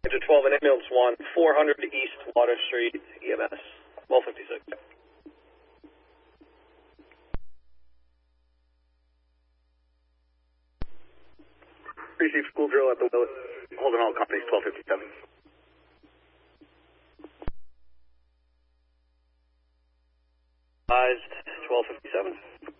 Engine 12 and ambulance 1, 400 East Water Street, EMS, 1256. Receive school drill at the Willis. Holding all companies, 1257. Advised, 1257.